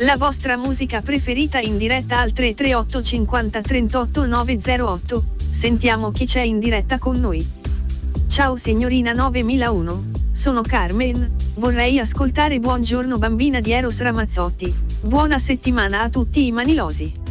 La vostra musica preferita in diretta al 338 50 38 908. Sentiamo chi c'è in diretta con noi. Ciao signorina 9001. Sono Carmen. Vorrei ascoltare Buongiorno bambina di Eros Ramazzotti. Buona settimana a tutti i manilosi.